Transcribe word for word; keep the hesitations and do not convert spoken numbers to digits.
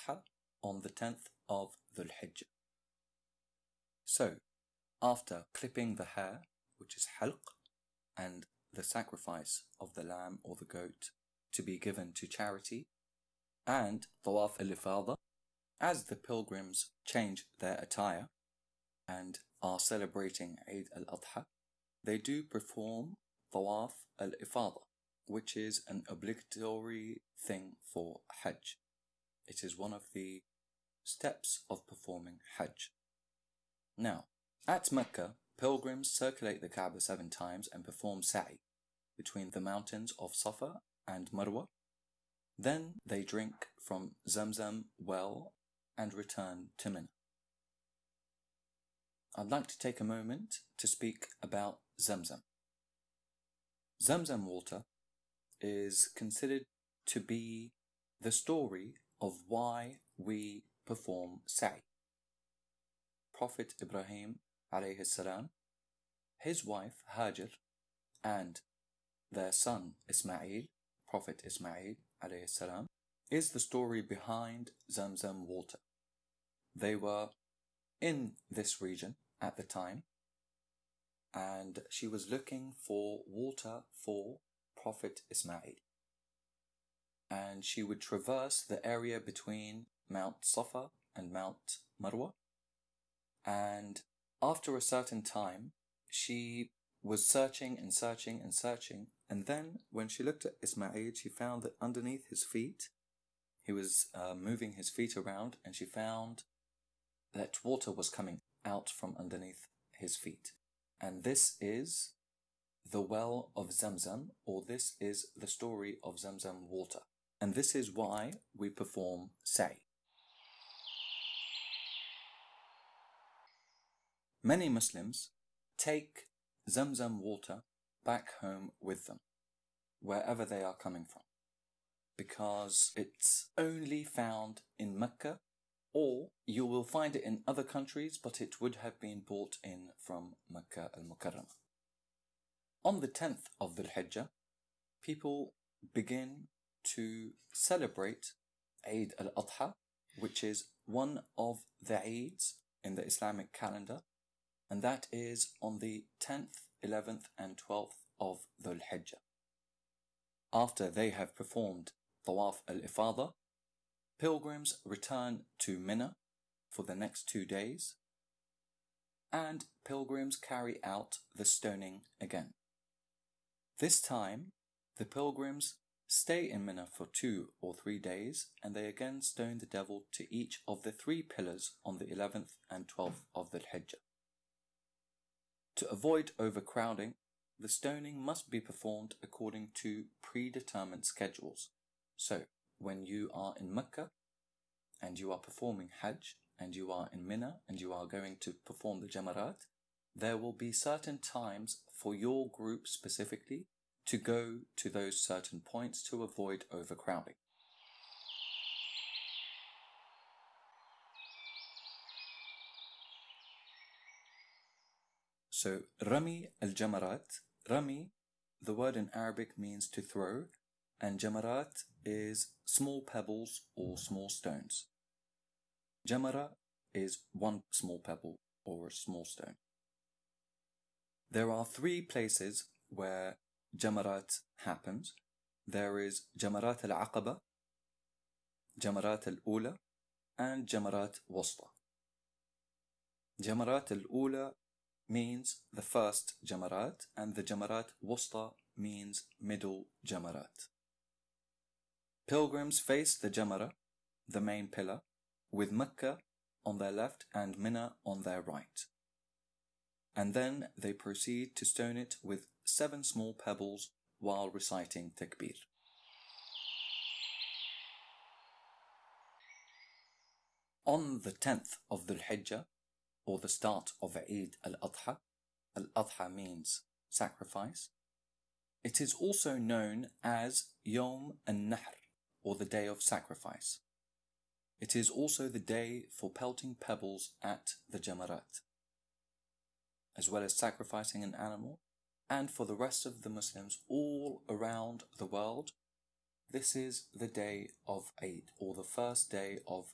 al-Adha on the tenth of Dhul Hijjah. So, after clipping the hair, which is halq, and the sacrifice of the lamb or the goat to be given to charity, and Tawaf al-Ifada, as the pilgrims change their attire and are celebrating Eid al-Adha, they do perform Tawaf al-Ifada, which is an obligatory thing for Hajj. It is one of the steps of performing Hajj. Now, at Mecca, pilgrims circulate the Kaaba seven times and perform sa'i between the mountains of Safa and Marwa. Then they drink from Zamzam well and return to Mina. I'd like to take a moment to speak about Zamzam. Zamzam water is considered to be the story of why we perform sa'i. Prophet Ibrahim alayhi salam, his wife Hajar, and their son Ismail, Prophet Ismail alayhi salam, is the story behind Zamzam water. They were in this region at the time, and she was looking for water for Prophet Ismail. And she would traverse the area between Mount Safa and Mount Marwa. And after a certain time, she was searching and searching and searching. And then when she looked at Ismail, she found that underneath his feet, he was uh, moving his feet around, and she found that water was coming out from underneath his feet. And this is the well of Zamzam, or this is the story of Zamzam water. And this is why we perform sa'i. Many Muslims take Zamzam water back home with them, wherever they are coming from, because it's only found in Mecca, or you will find it in other countries, but it would have been brought in from Mecca al-Mukarramah. On the tenth of Dhul Hijjah, people begin to celebrate Eid al-Adha, which is one of the Eids in the Islamic calendar, and that is on the tenth, eleventh and twelfth of Dhul Hijjah. After they have performed Tawaf al-Ifada, pilgrims return to Mina for the next two days, and pilgrims carry out the stoning again. This time, the pilgrims stay in Mina for two or three days, and they again stone the devil to each of the three pillars on the eleventh and twelfth of Dhul Hijjah. To avoid overcrowding, the stoning must be performed according to predetermined schedules. So, when you are in Mecca and you are performing Hajj, and you are in Mina and you are going to perform the Jamarat, there will be certain times for your group specifically to go to those certain points to avoid overcrowding. So, Rami al-Jamarat, Rami, the word in Arabic means to throw, and Jamarat is small pebbles or small stones. Jamara is one small pebble or a small stone. There are three places where Jamarat happens. There is Jamarat al-Aqaba, Jamarat al-Ula, and Jamarat Wasta. Jamarat al-Ula means the first Jamarat, and the Jamarat Wasta means middle Jamarat. Pilgrims face the Jamara, the main pillar, with Mecca on their left and Mina on their right. And then they proceed to stone it with seven small pebbles while reciting Takbir. On the tenth of Dhul Hijjah, or the start of Eid al-Adha, al-Adha means sacrifice, it is also known as Yawm al-Nahr, or the day of sacrifice. It is also the day for pelting pebbles at the Jamarat, as well as sacrificing an animal. And for the rest of the Muslims all around the world, this is the day of Eid, or the first day of